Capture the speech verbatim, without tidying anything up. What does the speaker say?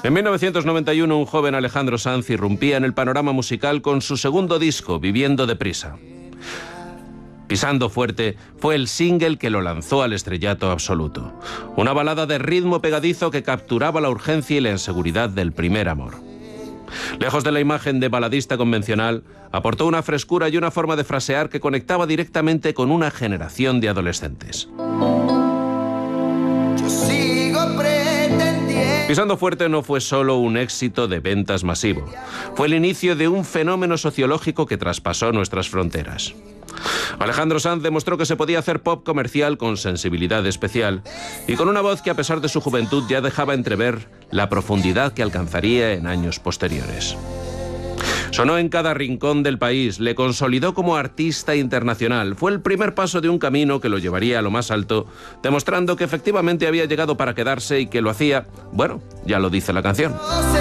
En mil novecientos noventa y uno, un joven Alejandro Sanz irrumpía en el panorama musical con su segundo disco, Viviendo deprisa. Pisando fuerte fue el single que lo lanzó al estrellato absoluto. Una balada de ritmo pegadizo que capturaba la urgencia y la inseguridad del primer amor. Lejos de la imagen de baladista convencional, aportó una frescura y una forma de frasear que conectaba directamente con una generación de adolescentes. Yo sigo pretendiendo. Pisando fuerte no fue solo un éxito de ventas masivo. Fue el inicio de un fenómeno sociológico que traspasó nuestras fronteras. Alejandro Sanz demostró que se podía hacer pop comercial con sensibilidad especial y con una voz que a pesar de su juventud ya dejaba entrever la profundidad que alcanzaría en años posteriores. Sonó en cada rincón del país, le consolidó como artista internacional. Fue el primer paso de un camino que lo llevaría a lo más alto, demostrando que efectivamente había llegado para quedarse y que lo hacía, bueno, ya lo dice la canción.